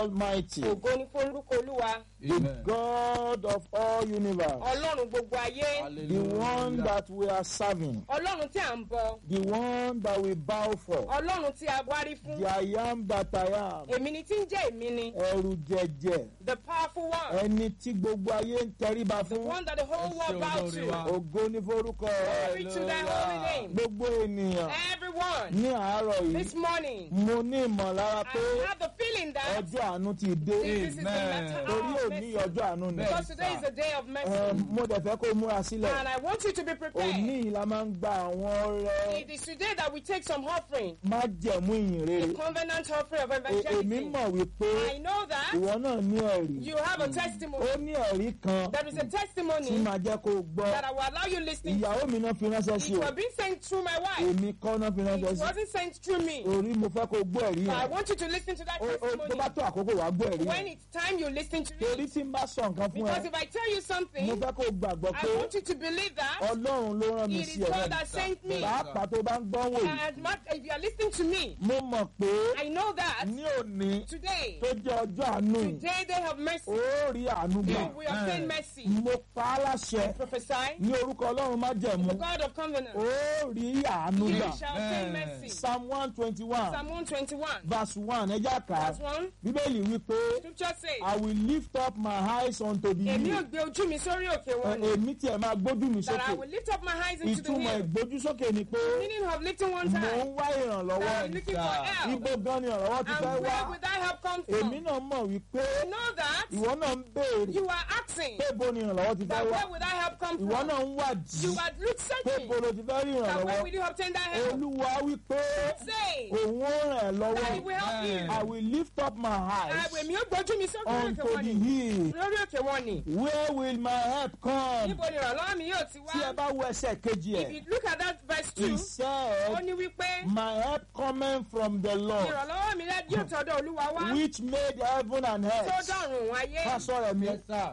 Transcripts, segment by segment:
Almighty, Ògo ni fún orúkọ Olúwa. the God of all universe, Ọlọ́run gbogbo ayé. the one that we are serving, Ọlọ́run tí à ń bọ. the one that we bow for, Ọlọ́run tí a wárí fún. the I am that I am, Èmi ni tí ń jẹ́ èmi ni. ẹrù jẹjẹ, The powerful one. ẹni tí gbogbo ayé ń tẹríba The fún. one that the whole world bows to. Ògo ní forúkọ Glory rẹ̀. to thy holy name. Gbogbo ènìyàn Everyone, ní àárọ̀ this yìí, morning, mo ní ìmọ̀lára pé I have the feeling that ọjọ́ àánú ti dé. this is the matter Torí of òní mercy. ọjọ́ àánú ni. Because today is a day of mercy. Mo dẹ̀ fẹ́ kó múra sílẹ̀. And I want you to be prepared. Òní la máa ń gba àwọn ọrẹ It is today that we take some offering. májẹ̀mú ìyìn rere. A covenant offering of Èmi evangelism. mọ̀ wípé I know that ìwọ náà ní ẹ̀rí. you have a testimony. Ó ní ẹ̀rí kan There is a tí testimony màá jẹ́ kó gbọ́. that I will allow you listening to. Ìyàwó mi náà fi ránṣẹ́ sí It o. was being sent through my wife. Èmi kọ́ náà fi ránṣẹ́ It sí. wasn't sent through me. Orí mo fẹ́ kó gbọ́ ẹ̀rí So I yẹn. want you to listen to that Tó testimony. bá tó àkókò wàá gbọ́ ẹ̀rí When yẹn. it's time, you listen to Torí it. tí n bá sọ nǹkan fún Because ẹ, if I tell you mo something, fẹ́ kó gbàgbọ́ pé I want you to believe that Ọlọ́run ló rán mi it is sí ẹ. God that sent me. Pàápàá tó bá ń gbọ́ wò yìí. And if you are listening to me, Mo mọ̀ pé I know that ní òní today, tó jẹ́ ọjọ́ àánú yìí, today they have mercy. ó rí àánú You gbà. will obtain mercy. Mo pa á láṣẹ Prophesy. ní orúkọ Ọlọ́run má jẹ̀mú. The God of covenant. Ó rí àánú You gbà. shall obtain mercy. Psalm 121 Psalm 121. verse 1 ẹjá kà á. Verse 1. Bíbélì wípé Scripture says, I will lift up my eyes unto the Èmi ò hill. gbé ojú mi sórí òkè wọn ni. Èmi tiẹ̀ máa gbójú mi That I sókè. will lift up my eyes into the Ìtumọ̀ hill. ìgbójúsókè ni pé Meaning of lifting one mò time. ń wá That ìrànlọ́wọ́. I'm looking for help. Ibo gan ni ìrànlọ́wọ́ ti And fẹ́ where wá. would that help come Èmi from? náà mọ̀ wípé You know that ìwọ náà ń béèrè you are asking pé ibo ni ìrànlọ́wọ́ ti that fẹ́ wá. where would that help come Ìwọ from? náà ń wádìí You are pé searching ibo ló ti fẹ́ rí that where ìrànlọ́wọ́. will you obtain that help? Olúwa wípé Say òun ó ràn ẹ́ that he lọ́wọ́. will help you. I will lift up my eyes Èmi ò gbójú mi sókè lórí unto òkè wọn the ni. hill. Lórí òkè wọn ni. Where will my help come? Níbo ni ìrànlọ́wọ́ mi yóò ti Tí ẹ wá? bá wo ẹsẹ̀ kejì If ẹ̀, you look at that verse 2, he ó said, ní wípé my help coming from the Lord, ìrànlọ́wọ́ mi yóò tọ̀dọ̀ Olúwa wá. which made heaven and Tó earth. dọ̀run òun ayé. Pásọ̀ rẹ̀ mi,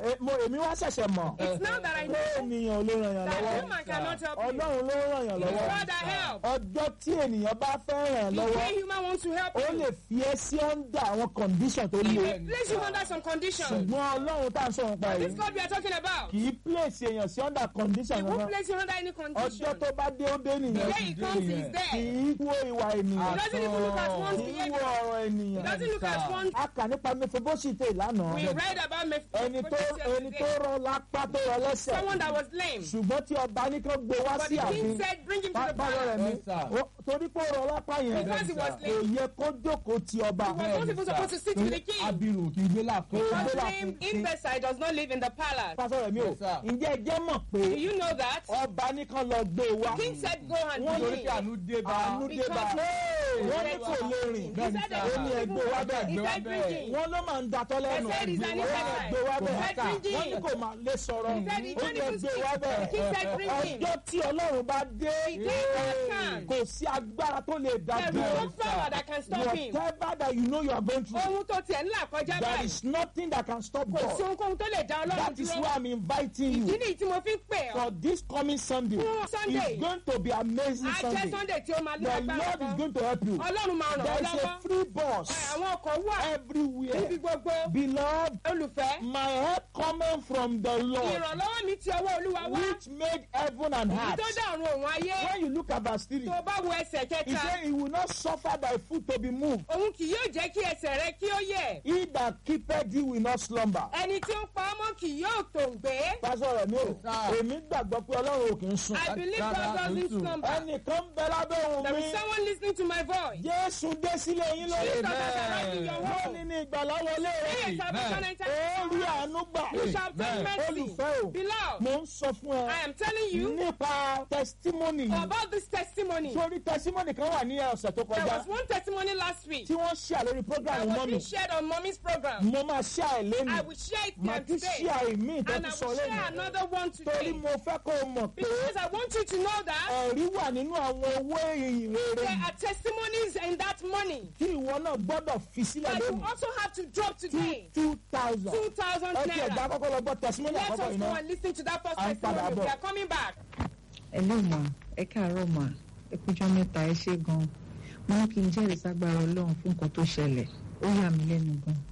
èmi wá ṣẹ̀ṣẹ̀ mọ̀. It's now that I Pé know ènìyàn ò lè ràn yàn that lọ́wọ́. human cannot help you. Ọlọ́run ló ràn yàn It is lọ́wọ́. God that help. Ọjọ́ tí ènìyàn bá fẹ́ ràn yàn The lọ́wọ́, way human wants to help ó you, lè fi ẹ́ sí ọ́ndà àwọn condition tó he le. may place you under some conditions. Ṣùgbọ́n Ọlọ́run tá à ń sọ̀rọ̀ pa This yìí God we are talking about, kì í place èèyàn sí ọ́ndà condition he won't kankan. place you under any condition. Ọjọ́ tó bá dé ó dé The nìyẹn. day he comes, he is Kì there. í wo ìwà ènìyàn. He doesn't even look at one's Kì í wo behavior. ọ̀rọ̀ He ènìyàn. doesn't look at one's. A kà nípa Mefibosite lánàá. We read about Ẹni tó Mephibosheth rọ lápá tó rọ lẹ́sẹ̀. someone that was lame. Ṣùgbọ́n tí ọba ní kó gbé wá But sí the king ààfin. said, bring him to the Báwo rẹ̀ palace. mi? Torí pé ó rọ lápá yẹn. Because he was Kò lame. yẹ kó jókòó ti ọba. He was not even supposed to sit with the king. Abiru kì í gbé láàfin. Because lame imbecile does not live in the palace. Pásọ̀ rẹ̀ mi o. Yes, sir. Ǹjẹ́ ẹ jẹ́ mọ̀ Do pé you know that? ọba ní kán lọ gbé wá? The king said, go and Wọ́n do ní it. kí àánú dé bá. Àánú dé bá. Wọ́n ní kò lè rìn. He said Ó ní ẹgbẹ́ wá bẹ́ẹ̀. He said, bring him. Wọ́n ló máa ń datọ́ lẹ́nu. They said he's an Wọ́n Israelite. gbé wá They bẹ́ẹ̀. said, bring Wọ́n ní him. kò máa lè sọ̀rọ̀. He said he Ó can't ní even ẹgbẹ́ speak. wá bẹ́ẹ̀. The king said, bring him. Ọjọ́ tí Ọlọ́run bá dé, The day God can. kò sí agbára tó lè dá There is dúró. no power that can stop him. Whatever that you know you are going through, Ohun tó tiẹ̀ ńlá kọjá there báyìí. is nothing that can stop Kò sí God. ohunkóhun tó lè dá Ọlọ́run That is dúró. why I'm inviting Ìdí you nìyí tí mo fi ń pè ọ́. for this coming Sunday. Fún Sunday. It's going to be amazing Á jẹ́ Sunday. Sunday tí ó máa ní The agbára Lord is kan. going to help you. Ọlọ́run máa ràn There ọ́ is a lọ́wọ́. free bus Àwọn ọkọ̀ wà everywhere. níbi gbogbo. Beloved, Olùfẹ́, my help coming from the Lord, ìrànlọ́wọ́ mi ti ọwọ́ Olúwa wá. which made heaven and Èyí earth. tó dá ọ̀run òun ayé. When you look at verse 3, Tó bá wo ẹsẹ̀ he kẹta, said, he will not suffer thy foot to be moved. òun kì yóò jẹ́ kí ẹsẹ̀ rẹ kí ó yẹ̀. He that keepeth thee will not slumber. Ẹni tí ó ń pa ọmọ kì yóò tòǹgbé. Pásọ̀ rẹ̀ mi ò. Èmi gbàgbọ́ pé Ọlọ́run ò kì í sùn. I believe God doesn't slumber. Ẹnìkan bẹ lábẹ́ ohùn There mi. is someone listening to my voice. Jésù dé sílé yín lórí. Jesus has arrived in your home. Lónìí ni ìgbàlá wọlé Hey, rẹ̀. salvation enter. Ó rí àánú gbà. You shall obtain mercy. Olùfẹ́ o, Beloved, mo ń sọ fún ẹ I am telling you nípa testimony yìí. about this testimony. Sórí testimony kan wà ní ọ̀sẹ̀ tó There kọjá was one testimony last week tí wọ́n ṣíà lórí program that was mọ́mì. being shared on Mommy's program. Mo máa ṣíà ẹ̀ lẹ́nu. I will share it Màá here tún today. ṣíà ìmí tó And ti I sọ will share lẹ́nu. another one Torí today. mo fẹ́ kó o mọ̀ pé Because I want you to know that ẹ̀rí wà nínú àwọn owó ìyìn rere there yìí are testimonies in that money tí ìwọ náà gbọ́dọ̀ fi sílẹ̀ that you lónìí. also have to drop today. 2,000. 2,000 Ẹ ti ẹ̀dá naira. kọ́kọ́ lọ gbọ́ testimony Let àkọ́kọ́ us yìí go náà. and listen to that first À ń padà testimony. bọ̀. We are coming back. Hello ma, ẹ káàárọ̀ ma, ẹ kújọ́ mẹ́ta ẹ ṣé gan. Mo ní kí n jẹ́rìí ságbára Ọlọ́run fún nǹkan tó ṣẹlẹ̀, ó yà mí lẹ́nu gan.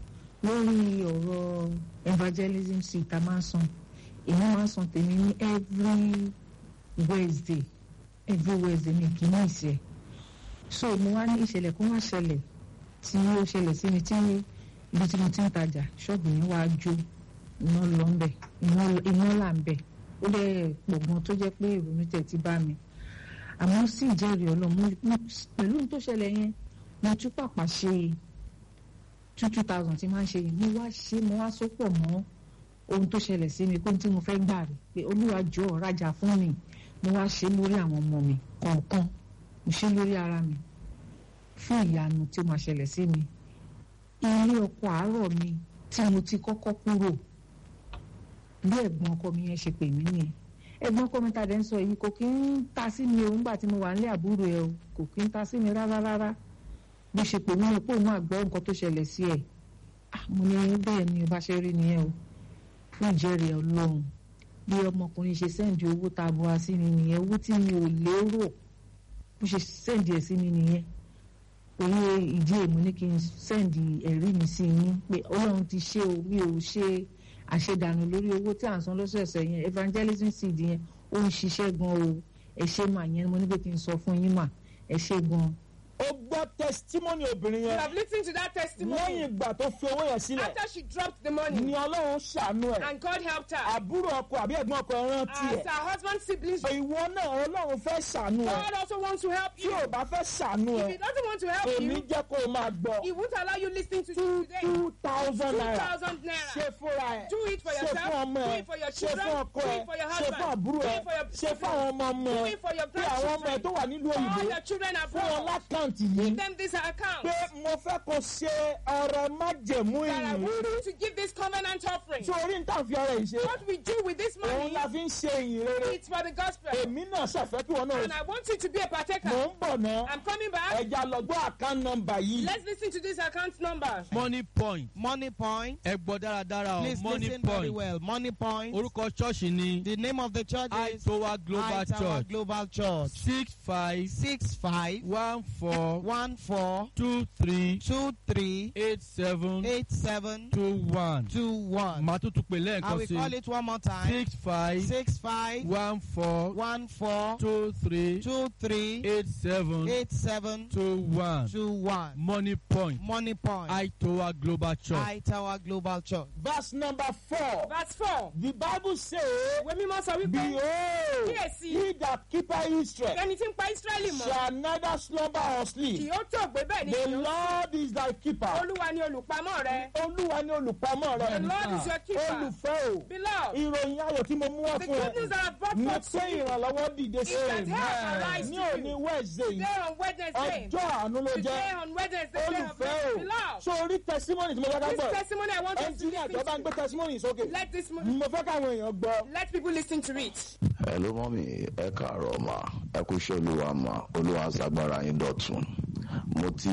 lórí ọ̀rọ̀ evangelism sí ìta máa ń san èmi máa ń san tèmi ní every Wednesday mi kì í ní ìṣe so mo wá ní ìṣẹ̀lẹ̀ kó má ṣẹlẹ̀ tí ó ṣẹlẹ̀ sí mi tí ibi tí mo ti ń tajà ṣọ́ọ̀bù yẹn wá jó iná lọ ń bẹ̀ iná là ń bẹ̀ ó dẹ̀ pọ̀ gan tó jẹ́ pé èrò mi tẹ̀ ti bá mi àmọ́ sì jẹ́rìí Ọlọ́run pẹ̀lú ohun tó ṣẹlẹ̀ yẹn mo tún pàpà ṣe 2,000 tí máa ń ṣe yìí mo wá sopọ̀ mọ́ ohun tó ṣẹlẹ̀ sí mi kó tí mo fẹ́ gbà rí pé Olúwa jọ̀ọ́ rajà fún mi mo wá ṣe lórí àwọn ọmọ mi kọ̀ọ̀kan mo ṣe lórí ara mi fún ìyanu tí ó máa ṣẹlẹ̀ sí mi ilé ọkọ àárọ̀ mi tí mo ti kọ́kọ́ kúrò bí ẹ̀gbọ́n ọkọ mi yẹn ṣe pè mí nìyẹn ẹ̀gbọ́n ọkọ mi tàdé ń sọ yìí kò kí ń ta sí mi o nígbà tí mo wà nílé àbúrò ẹ o kò kí ń ta sí mi rárá bó ṣe pè mí pé òun máa gbọ́ nǹkan tó ṣẹlẹ̀ sí ẹ̀ mo ní bẹ́ẹ̀ ni o bá ṣe rí nìyẹn o fún ìjẹ́rìí Ọlọ́run bí ọmọkùnrin ṣe sẹ́ǹdì owó tá a bọ́ wá sí mi nìyẹn owó tí mi ò lérò bó ṣe sẹ́ǹdì ẹ̀ sí mi nìyẹn orí ìdí èmi ní kí n sẹ́ǹdì ẹ̀rí mi sí yín pé Ọlọ́run ti ṣe o mi ò ṣe àṣedànù lórí owó tí à ń san lọ́sọ̀ọ̀sẹ̀ yẹn evangelism seed yẹn ó ń ṣiṣẹ́ gan o ẹ ṣé mà yẹn mo ní pé kí n sọ fún yín mà ẹ ṣé gan. ó gbọ́ testimony obìnrin You yẹn have listened to that testimony. lẹ́yìn ìgbà tó fi owó yẹn sílẹ̀ After she dropped the money ni Ọlọ́run ṣàánú ẹ̀ and God helped her. àbúrò ọkọ àbí ẹ̀gbọ́n ọkọ rántí As ẹ̀ her husband's siblings, ìwọ náà Ọlọ́run fẹ́ ṣàánú ẹ̀ God also wants to help tí you. ò bá fẹ́ ṣàánú If ẹ̀ he doesn't want to help èmi you, jẹ́ kó o máa gbọ́ he won't allow you listening to you today. 2,000 naira 2,000 naira. ṣe fúnra ẹ̀ Do it for ṣe yourself. fún ọmọ Do ẹ̀ it for your ṣe children. fún ọkọ Do ẹ̀ it for your ṣe husband. fún àbúrò Do ẹ̀ it for your ṣe fún àwọn ọmọ ọmọ Do ẹ̀ it for your bí àwọn ọmọ ẹ̀ tó wà nílùú All òyìnbó your children fún wọn abroad. lákàntì Give yìí them this account. pé mo fẹ́ kó ṣe ọrẹ májẹ̀mú That I ìyìn want rere you to give this covenant offering. sórí níta fi ọrẹ yìí ṣe What we do with this òun money, la fi ń ṣe ìyìn rere it's for the gospel. èmi náà ṣàfẹ́ kí wọn náà And I want you to be a partaker. mò ń bọ̀ náà I'm coming back. ẹja lọ́gbọ́ account number yìí Let's listen to this account number. Money Point. Money Point. Ẹ gbọ́ dáradára o. Please Money listen very Point. well. Money Point. Orúkọ ṣọ́ọ̀ṣì ni The name of the church is Aitowa Global High Tower Church. Global Church. 65 65 14 14 23 23 87 87 21. 21. Màá tún tún pè I lẹ́ẹ̀kan will sí. call it one more time. 65 65 14 14 23 23 87 87 21. 21. Money Point. Money Point. Aitowa Global Church. High Tower Global Church. verse number 4 Verse 4. the Bible say Ìwé mímọ́ sọ wípé behold kíyèsí he that keepeth Israel ẹni tí ń pa Ísírẹ́lì mọ́ shall neither slumber or kì sleep yóò tó gbé bẹ́ẹ̀ ni the kì yóò Lord is thy keeper Olúwa ni olùpamọ́ rẹ. Olúwa ni olùpamọ́ The rẹ Lord is your keeper. olùfẹ́ o Beloved, ìròyìn ayọ̀ tí mo mú wá the fún good news ẹ that I brought ní forth pé to you ìrànlọ́wọ́ dìde sí is that help ẹ arise ní to òní you. Wednesday Today yìí on Wednesday, ọjọ́ àánú ló today jẹ́ on Wednesday, day of olùfẹ́ mercy. o Beloved, so orí testimony tí mo fẹ́ ká this gbọ́ testimony I want us to ẹnjìníà tó bá ń listen gbé to. testimony sókè Let this mo fẹ́ káwọn èèyàn gbọ́. let people listen to it. Hello mọ́mí ẹ káàárọ̀ mà ẹ kú iṣẹ́ olúwa mà olúwa ṣàgbára yín dọ̀tun mo ti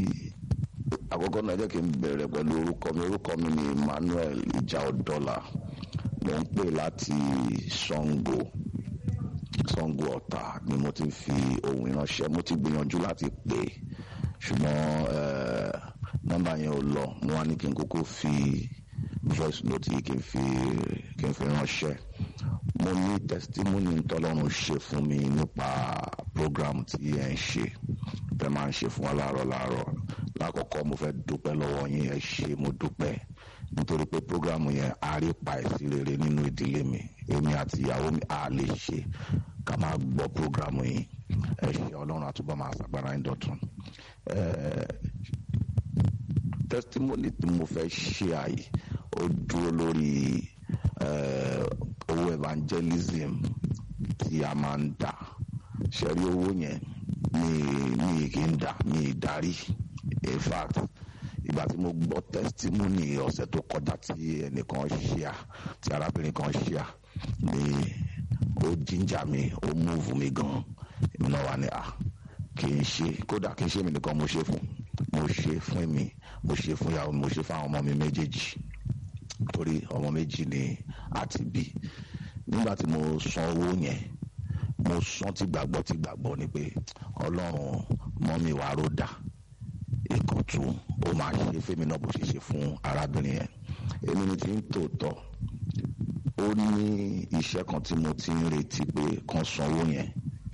àkọ́kọ́ náà jẹ́ kí n bẹ̀rẹ̀ pẹ̀lú orúkọ mi ni Emmanuel Ìjàọdọ́là mo ń pè láti Ṣàngó Ọ̀tà ni mo ti fi ohun ìránṣẹ́ mo ti gbìyànjú láti pè ṣùgbọ́n nọ́mbà yẹn ò lọ mo wá ní kí n kúkú fi voice note yìí kí n fi ránṣẹ́ mo ní testimony tọ́lọ́run ṣe fún mi nípa program tí ẹ ń ṣe fẹ́ máa ń ṣe fún wa láàárọ̀ lákọ̀ọ́kọ́ mo fẹ́ dúpẹ́ lọ́wọ́ yín ẹ ṣé mo dúpẹ́ nítorí pé program yẹn a rí pa èsì rere nínú ìdílé mi èmi àti ìyàwó mi a lè ṣe ká máa gbọ́ program yìí ẹ ṣé ọlọ́run àtúbọ̀ máa ṣàgbára yín dọ̀tun testimony tí mo fẹ́ ṣe àyè ó dúró lórí owó evangelism tí a máa ń dà ṣẹ́rí owó yẹn mi kì í dà mi darí in fact ìgbà tí mo gbọ́ testimony ọ̀sẹ̀ tó kọjá tí ẹnìkan ṣíà tí arábìnrin kan ṣíà ni ó jíjà mi ó múùfù mi gan èmi náà wà ní kì í ṣe kódà kì í ṣe mi nìkan mo ṣe fún mi mo ṣe fún ìyàwó mi mo ṣe fún àwọn ọmọ mi méjèèjì torí ọmọ méjì ni àti bí nígbà tí mo san owó yẹn mo san tí gbàgbọ́ ni pé ọlọ́run mọ́ mi wàá ró dà nǹkan dọ̀tún ó máa ṣe fẹ́mi náà bó ṣe ṣe fún arábìnrin yẹn. èmi ni ti ń tòótọ́ ó ní iṣẹ́ kan tí mo ti ń retí pé kan sanwó yẹn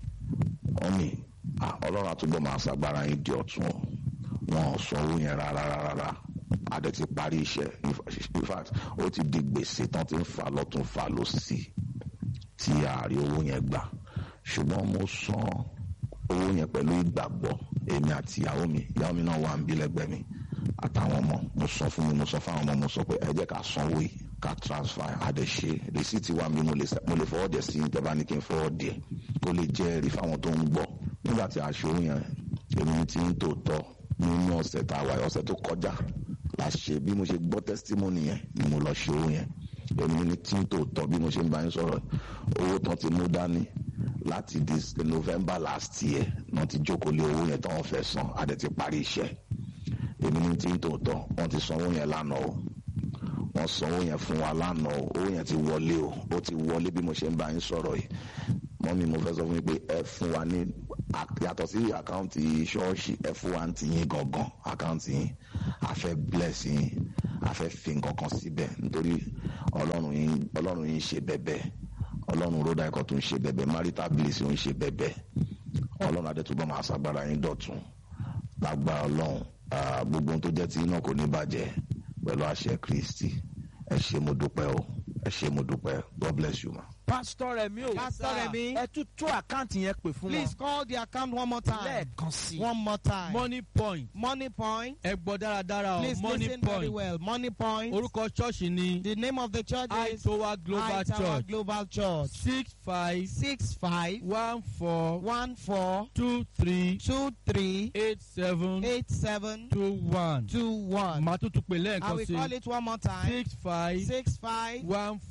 wọ́n ní ọlọ́run àtúbọ̀ máa ṣàgbára yín di ọ̀tún o wọn ò sanwó yẹn rárá adẹ ti parí iṣẹ́ in fact ó ti di gbèsè tán ti ń fà lọ́tún fà lósì tí ààrẹ owó yẹn gbà ṣùgbọ́n mo san owó yẹn pẹ̀lú ìgbàgbọ́ èmi àti ìyàwó mi náà wà ń bí lẹ́gbẹ̀ẹ́ mi àtàwọn ọmọ mo sọ fún mi mo sọ fáwọn ọmọ mo sọ pé ẹ jẹ́ ká sanwó yìí ká transfer àdẹ̀ṣe rìsíìtì wa mi mo lè fọwọ́ dẹ̀ sí ìjọba ní kí n fọwọ́ dẹ̀ kó lè jẹ́ ẹ̀rí fáwọn tó ń gbọ́ nígbà tí aṣọ yẹn èmi ti ń tòótọ́ nínú ọ̀sẹ̀ tá a wáyé ọ̀sẹ̀ tó kọjá la ṣe bí mo ṣe gbọ́ testimony yẹn ni mo lọ ṣe owó yẹn èmi ní tí ń tòótọ́ bí mo ṣe ń bá yín sọ̀rọ̀ owó tán ti mú dání láti this November last year náà ti jókòó lé owó yẹn táwọn fẹ́ san adẹ̀ ti parí iṣẹ́ èmi ní tí ń tòótọ́ wọ́n ti san owó yẹn lánàá o wọ́n san owó yẹn fún wa lánàá o owó yẹn ti wọlé o ó ti wọlé bí mo ṣe ń bá yín sọ̀rọ̀ yìí mọ́mí mo fẹ́ sọ fún yín pé ẹ fún wa ní yàtọ̀ sí àkáǹtì ṣọ́ọ̀ṣì ẹ fún wa ti yín gangan àkáǹtì yín a fẹ́ bless yín a fẹ́ fi nǹkan kan síbẹ̀ nítorí ọlọ́run yín ṣe bẹ̀bẹ̀ ọlọ́run ròdà ẹ̀kọ́ tó ń ṣe bẹ̀bẹ̀ marital bliss ń ṣe bẹ̀bẹ̀ ọlọ́run adẹ́túbọ̀ máa ṣàgbára yín dọ̀tun lágbára ọlọ́run gbogbo ohun tó jẹ́ ti iná kò ní bàjẹ́ pẹ̀lú àṣẹ Kristi ẹ ṣé mo dúpẹ́ o ẹ ṣé mo dúpẹ́ God bless you ma. Pastor Remi o. Pastor Remi. ẹ tún tún àkáǹtì yẹn pè fún wọn. Please call the account one more time. lẹ́ẹ̀kan sí. One more time. Money Point. Money Point. ẹ gbọ́ dáradára o. Please Money listen very Point. well. Money Point. orúkọ ṣọ́ọ̀ṣì ni The name of the church is Aitowa Global Aitowa Church. Global Church. 65 65 14 14 23 23 87 87 21. 21. màá tún tún pè I lẹ́ẹ̀kan will sí. call it one more time. 65 65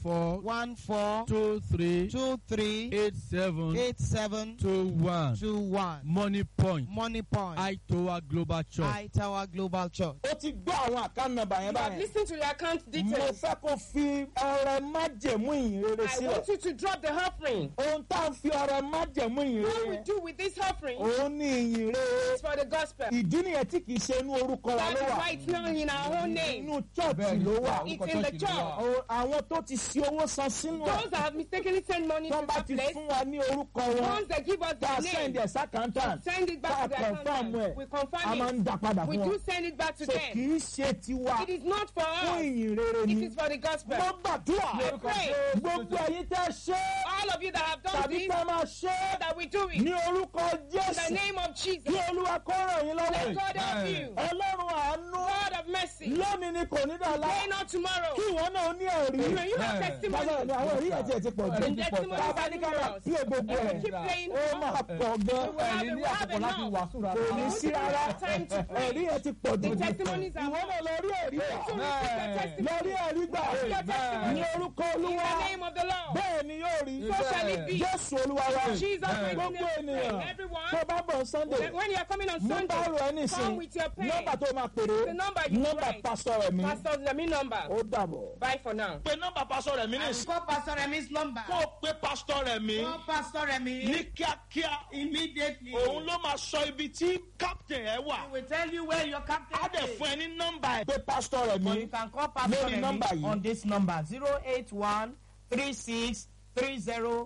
14 14 23 23 87 87 21. 21. Money Point. Money Point. Aitowa Global Church. Aitowa Global Church. ó ti gbọ́ àwọn àkáǹtì nọ́mbà yẹn You have báyẹn. listened to the account mo details. fẹ́ kó fi ọrẹ májẹ̀mú ìhìnrere I sílẹ̀. want you to drop the offering. ohun tá à ń fi ọrẹ májẹ̀mú What ìhìnrere we do with this offering òun ní ìhìnrere. is for the gospel. ìdí nìyẹn tí kì í ṣe inú orúkọ wa That ló is wà. why it's not in our own name. inú chọ́ọ̀tì ló wà. It's in the church. Àwọn tó ti ṣe owó san sínú ẹ̀. Those that have mistakenly sent money tó to bá that ti place, fún wa ní orúkọ wọn. once they give us tá a their send name, ẹ̀ sákàntàn. send it back to the confirm accountant. ẹ̀. We a confirm máa ń it. dá padà We fún do wọn. send it back to so kì them. í ṣe tiwa. It is not for fún us. ìyìnrere It ni. is for the gospel. mo gbàdúrà. I pray. gbogbo ẹ̀yin tẹ́ ṣe. All of you that have done tàbí this, tẹ́ máa ṣe. that we do it. ní orúkọ In the Jésù. name of Jesus. kí Olúwa kó ràn yín Let lọ́wọ́. God help you. Ọlọ́run àánú. God of mercy. lónìí ni kò ní dọ̀la. Pray not tomorrow. kí ìwọ náà ní ẹ̀rí. You have testimony. Báwo ni àwọn ẹ̀rí ẹ̀jẹ̀ ti pọ̀ jù? The testimonies Bàbá are ní ká máa numerous. pín gbogbo And we ẹ̀. keep playing. Ó máa pọ̀ gan. We have enough. Kò ní sí rárá. Time to pray. Ẹ̀rí ẹ̀ ti pọ̀ jù. The testimonies are Ìwọ náà lọ rí ẹ̀rí To gbà. receive the testimony. Lọ rí ẹ̀rí gbà. Your testimony. Ní orúkọ In Olúwa. the name of the Lord. Bẹ́ẹ̀ ni yóò rí. So shall it be. Jésù Olúwa wa. Jesus mighty Gbogbo name. ènìyàn. Everyone. Tó bá bọ̀ Sunday. When you are coming on Mú Sunday, báàrò ẹ nísìn. come with your pen. Nọ́mbà tó máa pèrè. The number you Nọ́mbà write. pásítọ̀ rẹ̀ mi. Pastor Lemi number. Ó dàbọ̀. Bye for now. Pe nọ́mbà pásítọ̀ rẹ̀ mi nísìn. Call Pastor Remi's number. Kó o pe pásítọ̀ rẹ̀ mi. Call Pastor Remi Ní kíákíá. immediately. Òun ló máa sọ ibi tí captain ẹ wà. He will tell you where your captain Á dẹ̀ is. fún ẹ ní nọ́mbà ẹ̀. Pe pásítọ̀ rẹ̀ Or mi. you can call Pastor Lórí Remi nọ́mbà yìí. on this number 081 36 30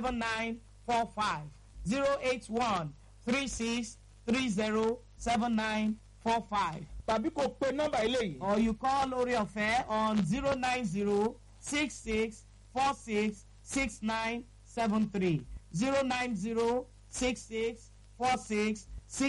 7945. 081 36 30 7945. Tàbí kó o pe nọ́mbà eléyìí. Or you call Lori Affair on 090 66 46 6973. 090 66 46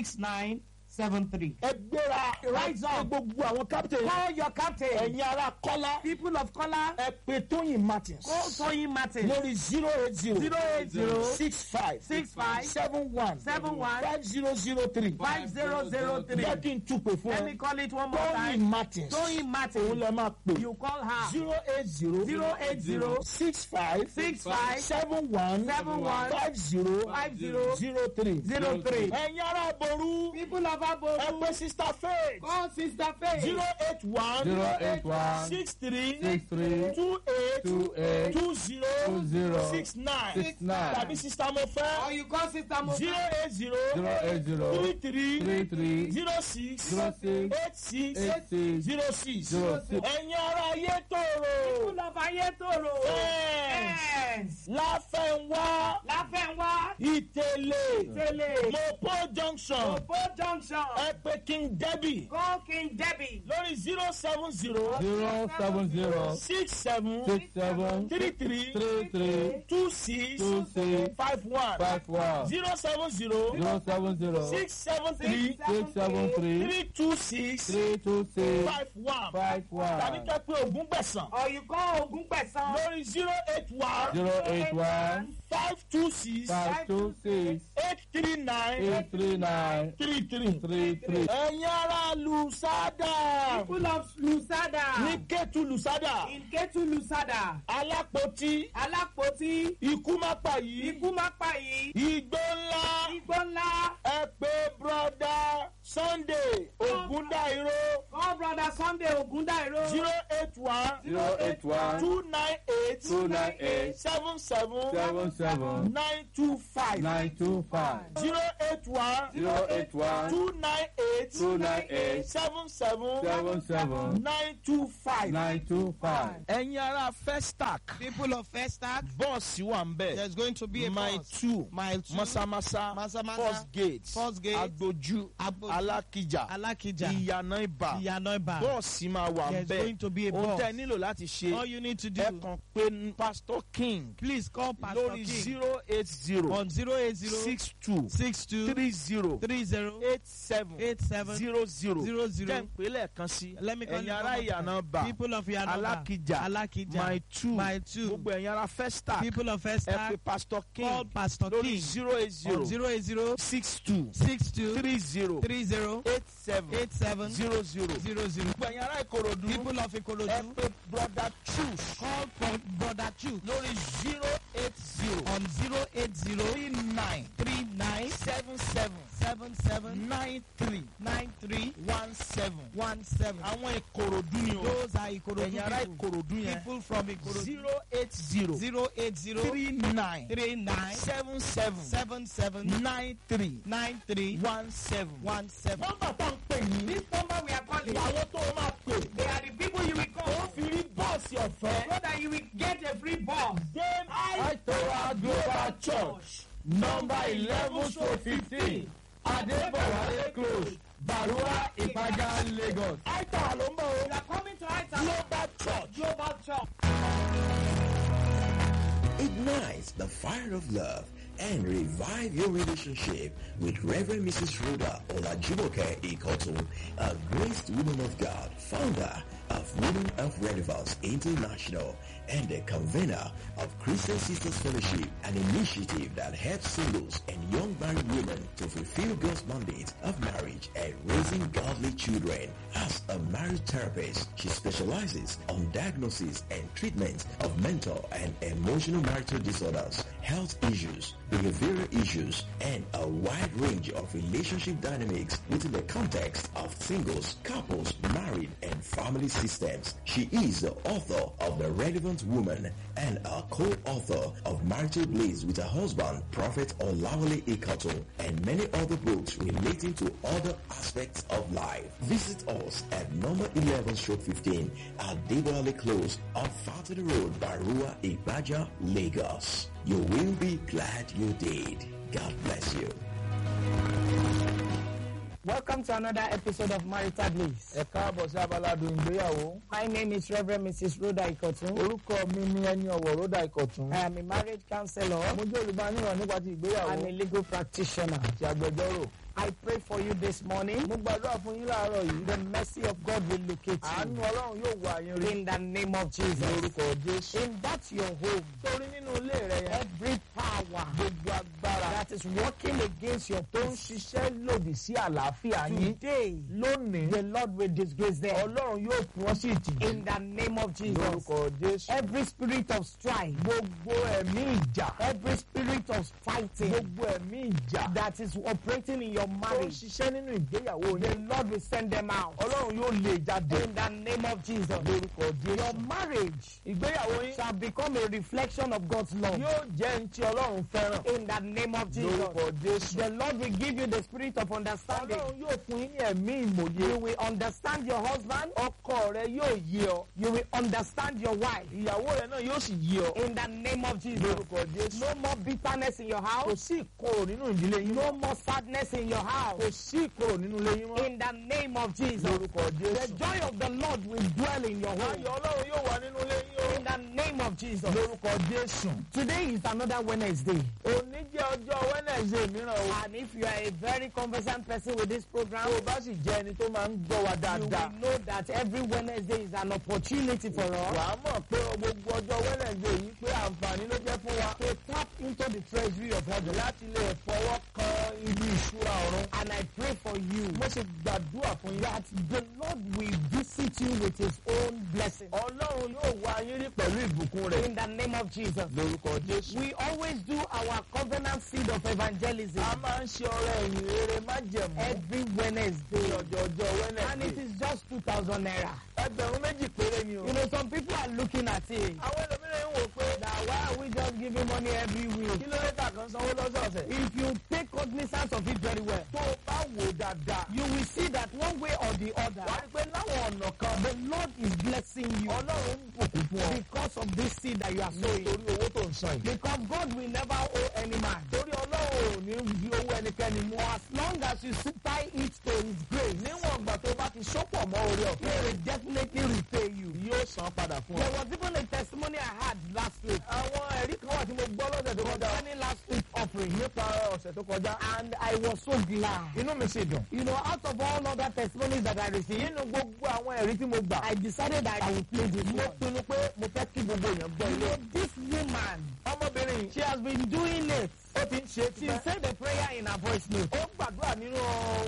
6973. Ẹ gbéra. Rise up. Ẹ pe gbogbo àwọn captain. Call your captain. Ẹ̀yin ará Kọ́lá. People of color, Ẹ pe Tóyìn Martins. call Toyin Martin. Lórí 080 080 65 65 71 71 5003. 5003. Jẹ́ kí n túpè fún Let ẹ. me call it one more Tóyìn time. Martins. Toyin Òun Martin. lẹ máa pè. You call her. 080 080 65 65 71 71 50 50 03. 03. Ẹ̀yin ará Ború. People of bá ború. ẹ pé sister faith. Call Sister Faith. 081 081 63 63 28 28 20 20 69 69 tàbí sister mo Or fẹ́. you call Sister Mo. 080 080 33 33 06 06 86 86 06. 06. ẹ̀yin ará ayé tòrò. People of Ayétòrò. Fẹ́ẹ̀nsì. Yes. Láfẹ̀nwá. Láfẹ̀nwá. Ìtẹ̀lé. Tẹ̀lé. Mopo junction. Opo Junction. ẹ pé King Debbie. Call King Debbie. lórí 070 070 67 67 33 33 26 26 51 51 070 070 673 673 326 326 51 tàbí 51 kẹ́ pé Ògún gbẹ̀sán Or you call Ògúngbẹ̀san. lórí 081 081 526 526 839 839 33. 33. ẹ̀yin ará Lùsádà People of Lusada. ní Kétu Lùsádà In Ketu Lusada. Alápótí Alápótí. ikú má pa yìí Ikú má pa yìí. igbó ńlá Igbó ńlá. ẹ pé broda Sunday Ògúndáìró Call Brother Sunday Ogundairo. 081 081 298 298 77 77 925 925 081 081 298 298 77 77 925. 925. ẹ̀yin ará Festac People of Festac, bọ́ọ̀sì wà ń bẹ̀. there's going to be a mile bus. 2 Mile 2, Masamasa Masamasa, First Gate First Gate, Agboju Agboju, Alákìjà Alakija, Ìyànà Ìbà Iyanoiba. bọ́ọ̀sì máa wà ń There's bẹ̀. going to be a ohun bus. tẹ́ ẹ nílò láti ṣe All you need to do, ẹ kàn pé Pastor King please call Pastor lórí King 080 on 080 62 62 30 30 87 87 00 00. jẹ́ ń pè lẹ́ẹ̀kan sí Let me call ẹ̀yin you ará one more Ìyànà time. Ìbà People of Iyanoiba, Alákìjà Alakija, Mile 2 Mile 2, gbogbo ẹ̀yin ará Festac people of ẹ pé Festac, Pastor call King Pastor lórí King 080 on 080 62 62 30 30 87 87 00. 00. gbogbo ẹ̀yin ará Ìkòròdú People of ẹ Ikorodu, pé Brother Choose call Brother Chu lórí 080 on 080 39 39 77 77 93 93 17. 17. àwọn Ìkòròdú ni o Those are Ikorodu ẹ̀yin ará people. Ìkòròdú yẹn People from Ikorodu. 080 080 39 39 77 77 93 93 17. 17. nọ́mbà tá ń pè yín This number we are calling, àwọn tó máa pè they are the people you will ó call fi rí bọ́ọ̀sì ọ̀fẹ́. so that you will get a free bus. Dame Aitowa Global Church, number 11-15, Adebowale Close, Barua, Ibadan, Lagos. Aitowa ló ń bọ̀ o. You are coming to Aita Global Church. Global Church. Ignite the fire of love and revive your relationship with Reverend Mrs. Rhoda Olajumoke Ikoto, a graced woman of God, founder of Women of Relevance International and the convener of Christian Sisters Fellowship, an initiative that helps singles and young married women to fulfill God's mandate of marriage and raising godly children. As a marriage therapist, she specializes on diagnosis and treatment of mental and emotional marital disorders, health issues, behavioral issues, and a wide range of relationship dynamics within the context of singles, couples, married, and family systems. She is the author of The Relevant Woman and a co-author of Marital Blaze with her husband, Prophet Olawale Ikato, and many other books relating to other aspects of life. Visit us at number 11-15 at Debole Close off Fatty Road, Barua, Ibaja, Lagos. You will be glad you did. God bless you. Welcome to another episode of Marital Bliss. Ẹ káàbọ̀ sí abaládùn ìgbéyàwó. My name is Reverend Mrs. Rhoda Ikotun. Orúkọ mi ni ẹni ọ̀wọ̀ Rhoda Ikotun. I am a marriage counselor Mo jẹ́ olùbáníyàn nípa ti ìgbéyàwó and a legal practitioner. àti agbẹjọ́rò. I pray for you this morning. Mo gbàdúrà fún yín láàárọ̀ yìí. The mercy of God will locate Àánú you Ọlọ́run yóò wá yín rí. in the name of Jesus. Lórúkọ Jésù. In that your home, Torí nínú ilé rẹ yẹn, every power gbogbo agbára that is working against your tó ń peace ṣiṣẹ́ lòdì sí àlàáfíà yín. today, Lónìí, the Lord will disgrace them Ọlọ́run yóò fún ọ sí ìtìjú. in the name of Jesus. Lórúkọ Jésù. Every spirit of strife, Gbogbo ẹ̀mí ìjà. every spirit of fighting Gbogbo ẹ̀mí ìjà. that is operating in your your tó ń marriage, ṣiṣẹ́ nínú ìgbéyàwó the yẹn Lord will send them out. ọlọ́run yóò lè jáde In the name of Jesus. lórúkọ Your Jésù. marriage ìgbéyàwó yín shall become a reflection of God's love. yóò jẹ́ ní tí ọlọ́run fẹ́ràn In the name of Jesus. lórúkọ Jésù. The Lord will give you the spirit of understanding. ọlọ́run yóò fún yín ní ẹ̀mí ìmòye. You will understand your husband. ọkọ rẹ yóò yé ọ. You will understand your wife. ìyàwó rẹ náà yóò sì yé ọ. In the name of Jesus. lórúkọ Jésù. No more bitterness in your kò house. sí ìkorò nínú ìdílé yín No mọ́. more sadness in your kò house. sí ìkorò nínú ilé yín mọ́. In the name of Jesus. lórúkọ The Jésù. joy of the Lord will dwell in your ayọ̀ home. ọlọ́run yóò wà nínú ilé yín In the name of o. Jesus. lórúkọ Jésù. Today is another Wednesday. òní jẹ́ ọjọ́ Wednesday mìíràn o. And if you are a very conversant person with this program, tó o bá sì jẹ́ ẹni tó máa ń gbọ́ wa you dáadáa. will know that every Wednesday is an opportunity for us wàá mọ̀ pé gbogbo ọjọ́ Wednesday yìí pé àǹfààní ló jẹ́ fún wa. to tap into the treasury of heaven. láti lè fọwọ́ kan ibi ìṣúra ọ̀run. And I pray for you mo ṣe gbàdúrà fún yín. that the Lord will visit you with his own blessing. ọlọ́run yóò wá yín rí pẹ̀lú ìbùkún rẹ̀. In the name of Jesus. lórúkọ Jésù. We always do our covenant seed of evangelism a máa ń ṣe ọrẹ ìyìn rere májẹ̀mú. every Wednesday. ní ọjọ́ And it Wednesday. is just 2,000 naira. ẹgbẹ̀rún méjì péré ni o. You know, some people are looking at it. àwọn ẹlòmíràn ń wò pé Now, why are we just giving money every week? kílómítà kan sanwó lọ́sọ̀ọ̀sẹ̀. If you take cognizance of it very well, tó o bá wò dáadáa. you will see that one way or the other, wàá rí pé láwọn ọ̀nà kan the Lord is blessing you ọlọ́run ń bùkún fún ọ. because of this seed that you are sowing. nítorí owó tó ń san yìí. Because God will never owe any man. torí ọlọ́run ò ní fi owó ẹnikẹ́ni mú. As long as you tie it to his grace, níwọ̀n ìgbà tó bá ti sọ́pọ̀ mọ́ orí he ọ̀fẹ́ will definitely repay you. yóò san padà fún There ọ. was even a testimony I had last week àwọn ẹ̀rí kan wà tí mo gbọ́ lọ́sẹ̀ tó kọjá concerning last week's offering, nípa ọ̀sẹ̀ tó kọjá. and I was so glad. inú mi sì dùn. You know, out of all other testimonies that I received, nínú gbogbo àwọn ẹ̀rí tí mo gbà. I decided that I would play this mo one. pinnu pé mo fẹ́ kí gbogbo èèyàn gbọ́ You ilé. know, this woman, ọmọbìnrin yìí she has been doing it. ó ti ń ṣe She tipẹ́. said a prayer in her voice note. ó gbàdúrà nínú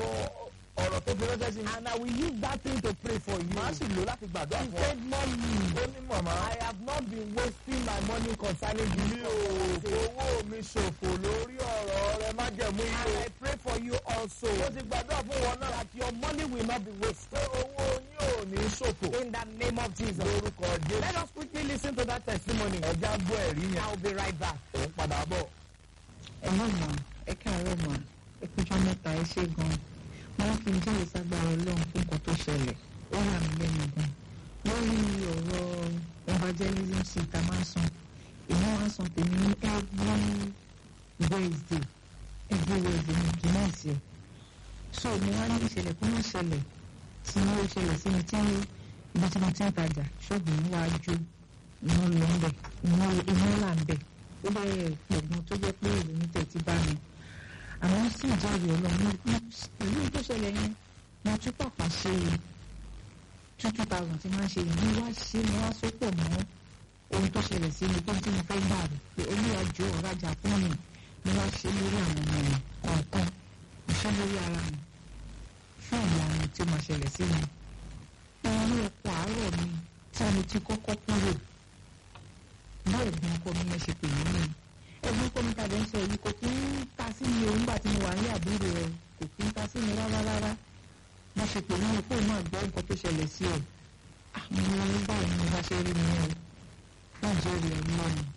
ọ̀rọ̀ tó fi ránṣẹ́ sí mi. And I will use that thing to pray for you. màá sì lò láti gbàdúrà She fún ọ. said, Mommy, ó ní màmá. I have not been wasting my money concerning mi you. ò fowó mi ṣòfò lórí ọ̀rọ̀ rẹ má jẹ̀mú And iye. I pray for you also ó ti gbàdúrà fún wọn náà. that your money will not be wasted. pé owó yín ò ní ṣòfò. In the name of Jesus. lórúkọ Let Jésù. us quickly listen to that testimony. ẹja gbọ́ ẹ̀rí yẹn. I'll be right back. òun padà bọ̀. ẹ má mà ẹ káàárọ̀ mà ẹ kújọ́ mẹ́ta ẹ ṣe gan-an wọ́n kí n jẹ́ ìsagbára ọlọ́run fún nǹkan tó ṣẹlẹ̀ ó wà mí lẹ́nu gan lórí ọ̀rọ̀ evangelism sí ìta máa ń san èmi máa ń san tèmi ní every Wednesday ní kì í náà sí ẹ so mo wá ní ìṣẹ̀lẹ̀ kó má ṣẹlẹ̀ tí ó ṣẹlẹ̀ sí mi tí ibi tí mo ti ń tajà ṣọ́ọ̀bù mi wá jó iná lọ ń bẹ̀ iná là ń bẹ̀ ó bá yẹ pọ̀gbọ́n tó jẹ́ pé ìlú ní tẹ̀tí bá mi àwọn sì jẹ́rìí ọlọ́run pẹ̀lú tó ṣẹlẹ̀ yẹn mo tún pàpà ṣe 2,000 tí máa ń ṣe yìí wá ṣe mo wá sópọ̀ mọ́ ohun tó ṣẹlẹ̀ sí mi pé tí mo fẹ́ gbà rẹ̀ pé olúwàjò ọ̀rajà fún mi mo wá ṣe lórí àwọn ọmọ mi kọ̀ọ̀kan mo ṣe lórí ara mi fún ìyanu tí ó máa ṣẹlẹ̀ sí mi ìrìn ọkọ̀ àárọ̀ mi tí mo ti kọ́kọ́ kúrò bí ẹ̀gbọ́n ọkọ mi yẹn ṣe pè mí nìyí ẹ̀gbọ́n ọkọ mi tàbí ń sọ yìí kò kí ń ta sí mi o nígbà tí mo wà ní àbúrò rẹ̀ kò kí ń ta sí mi rárá mo ṣe pè mí kó náà gbọ́ nǹkan tó ṣẹlẹ̀ sí ẹ̀ mo ní báyìí ni mo bá ṣe rí mi yẹn o fún ìjẹ́rìí ẹ̀ lọ́nà